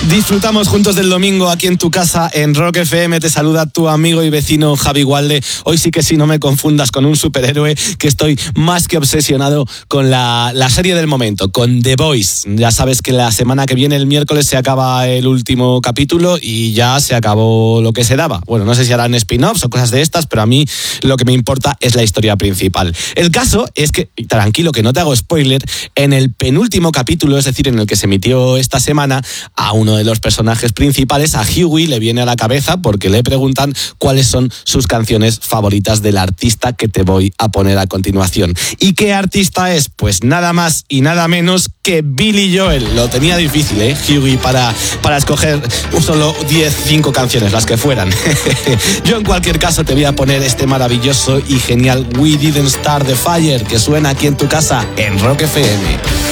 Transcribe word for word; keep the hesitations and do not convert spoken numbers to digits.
Disfrutamos juntos del domingo aquí en tu casa en Rock F M. Te saluda tu amigo y vecino Javi Gualde. Hoy sí que sí, no me confundas con un superhéroe, que estoy más que obsesionado con la, la serie del momento, con The Boys. Ya sabes que la semana que viene, el miércoles, se acaba el último capítulo y ya se acabó lo que se daba. Bueno, no sé si harán spin-offs o cosas de estas, pero a mí lo que me importa es la historia principal. El caso es que, tranquilo, que no te hago spoiler, en el penúltimo capítulo, es decir, en el que se emitió esta semana, a uno de los personajes principales, a Hughie, le viene a la cabeza porque le preguntan cuáles son sus canciones favoritas del artista que te voy a poner a continuación. ¿Y qué artista es? Pues nada más y nada menos que Billy Joel. Lo tenía difícil, ¿eh, Hughie, para, para escoger solo diez, cinco canciones, las que fueran. Yo en cualquier caso te voy a poner este maravilloso y genial We Didn't Start the Fire, que suena aquí en tu casa en Rock F M.